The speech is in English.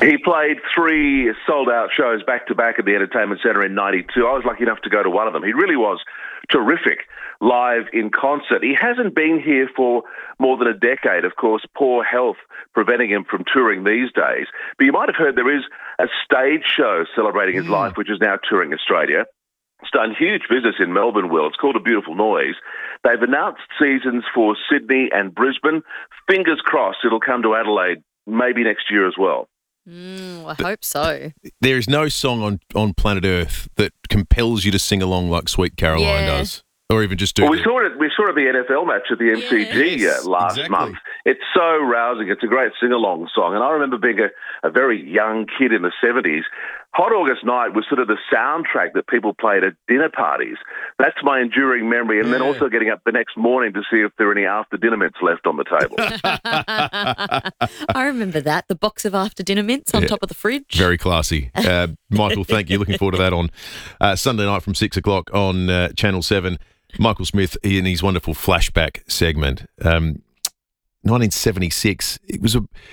He played 3 sold-out shows back-to-back at the Entertainment Centre in '92. I was lucky enough to go to one of them. He really was terrific live in concert. He hasn't been here for more than a decade. Of course, poor health preventing him from touring these days. But you might have heard there is a stage show celebrating his life, which is now touring Australia. It's done huge business in Melbourne, Will. It's called A Beautiful Noise. They've announced seasons for Sydney and Brisbane. Fingers crossed it'll come to Adelaide maybe next year as well. I hope so. There is no song on planet Earth that compels you to sing along like Sweet Caroline does. Or even just do we saw it at the NFL match at the MCG last month. It's so rousing. It's a great sing-along song. And I remember being a very young kid in the 70s. Hot August Night was sort of the soundtrack that people played at dinner parties. That's my enduring memory. And then also getting up the next morning to see if there are any after-dinner mints left on the table. I remember that, the box of after-dinner mints on top of the fridge. Very classy. Michael, thank you. Looking forward to that on Sunday night from 6 o'clock on Channel 7. Michael Smith in his wonderful flashback segment. 1976. It was